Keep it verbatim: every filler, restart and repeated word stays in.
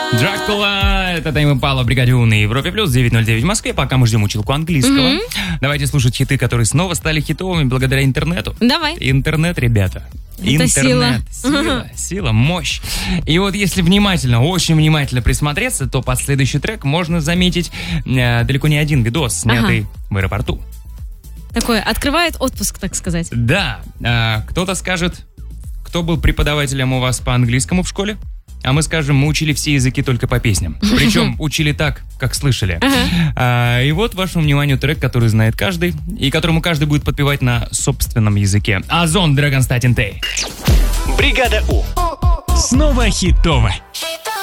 Дракула, это Тайм Импала в бригаде У на Европе плюс девять ноль девять в Москве. Пока мы ждем училку английского. Mm-hmm. Давайте слушать хиты, которые снова стали хитовыми благодаря интернету. Давай. Интернет, ребята. Это Интернет, сила. Сила, сила, мощь. И вот если внимательно, очень внимательно присмотреться, то под следующий трек можно заметить э, далеко не один видос, снятый ага. в аэропорту. Такой открывает отпуск, так сказать. Да. Э, кто-то скажет, кто был преподавателем у вас по английскому в школе? А мы скажем, мы учили все языки только по песням. Причем учили так, как слышали. Uh-huh. А, и вот вашему вниманию трек, который знает каждый, и которому каждый будет подпевать на собственном языке. Озон, Драгонстатин Тей. Бригада У. Снова хитово. Хитово.